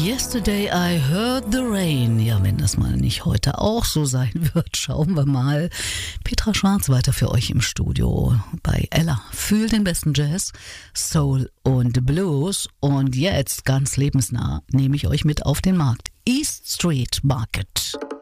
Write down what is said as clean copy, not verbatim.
Yesterday I heard the rain. Ja, wenn das mal nicht heute auch so sein wird, schauen wir mal. Petra Schwarz weiter für euch im Studio bei Ella. Fühl den besten Jazz, Soul und Blues. Und jetzt ganz lebensnah nehme ich euch mit auf den Markt. East Street Market.